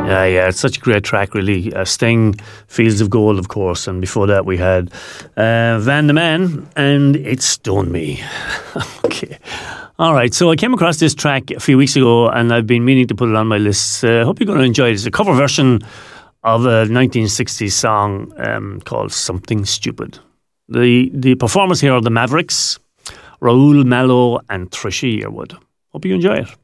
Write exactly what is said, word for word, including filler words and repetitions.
Yeah, yeah, it's such a great track, really. Uh, Sting, Fields of Gold, of course, and before that we had uh, Van the Man, and It Stoned Me. Okay. All right, so I came across this track a few weeks ago, and I've been meaning to put it on my list. I uh, hope you're going to enjoy it. It's a cover version of a nineteen sixties song um, called Something Stupid. The the performers here are the Mavericks, Raoul Mallow and Trisha Yearwood. Hope you enjoy it.